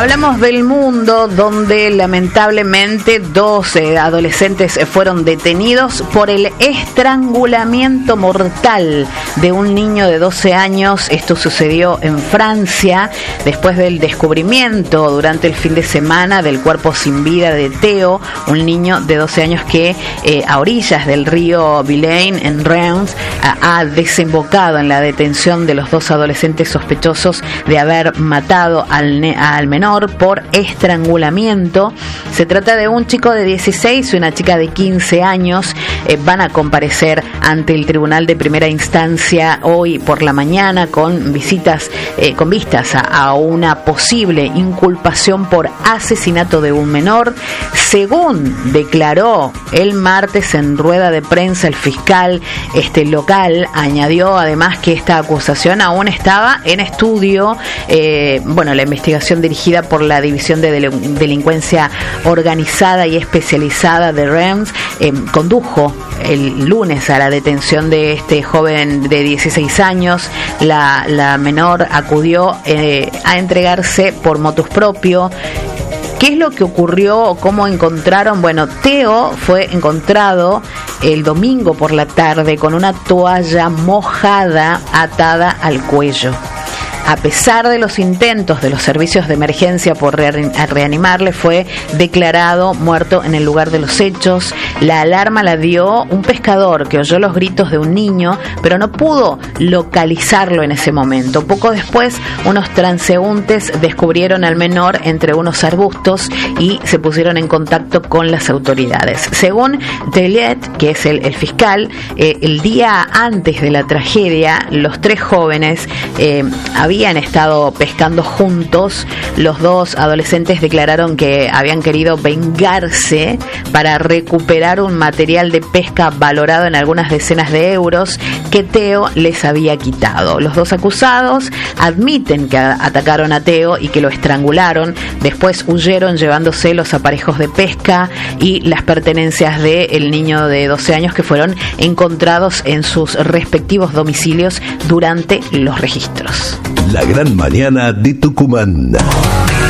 Hablamos del mundo donde lamentablemente 12 adolescentes fueron detenidos por el estrangulamiento mortal de un niño de 12 años. Esto sucedió en Francia después del descubrimiento durante el fin de semana del cuerpo sin vida de Theo, un niño de 12 años que a orillas del río Vilaine en Reims ha desembocado en la detención de los dos adolescentes sospechosos de haber matado al menor por estrangulamiento. Se trata de un chico de 16 y una chica de 15 años. Van a comparecer ante el tribunal de primera instancia hoy por la mañana con vistas a una posible inculpación por asesinato de un menor. Según declaró el martes en rueda de prensa el fiscal local, añadió además que esta acusación aún estaba en estudio. La investigación dirigida por la División de Delincuencia Organizada y Especializada de Reims condujo el lunes a la detención de este joven de 16 años. La menor acudió a entregarse por motus propio. ¿Qué es lo que ocurrió o cómo encontraron? Bueno, Theo fue encontrado el domingo por la tarde con una toalla mojada atada al cuello. A pesar de los intentos de los servicios de emergencia por reanimarle, fue declarado muerto en el lugar de los hechos. La alarma la dio un pescador que oyó los gritos de un niño, pero no pudo localizarlo en ese momento. Poco después, unos transeúntes descubrieron al menor entre unos arbustos y se pusieron en contacto con las autoridades. Según Delet, que es el fiscal, el día antes de la tragedia, los tres jóvenes habían estado pescando juntos. Los dos adolescentes declararon que habían querido vengarse para recuperar un material de pesca valorado en algunas decenas de euros que Theo les había quitado. Los dos acusados admiten que atacaron a Theo y que lo estrangularon. Después huyeron llevándose los aparejos de pesca y las pertenencias del niño de 12 años que fueron encontrados en sus respectivos domicilios durante los registros. La gran mañana de Tucumán.